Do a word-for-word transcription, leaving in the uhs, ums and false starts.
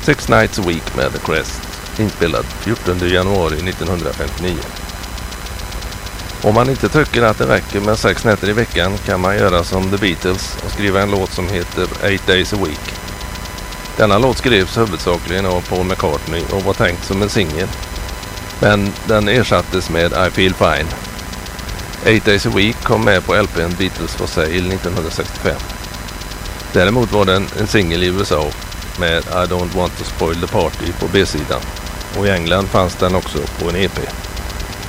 Six Nights a Week med The Crest, inspelad fjortonde januari nittonhundrafemtionio. Om man inte tycker att det räcker med sex nätter i veckan kan man göra som The Beatles och skriva en låt som heter Eight Days a Week. Denna låt skrevs huvudsakligen av Paul McCartney och var tänkt som en singel, men den ersattes med I Feel Fine. Eight Days a Week kom med på L P:n Beatles for Sale nittonhundrasextiofem. Däremot var den en singel i U S A med I Don't Want to Spoil the Party på B-sidan, och i England fanns den också på en E P.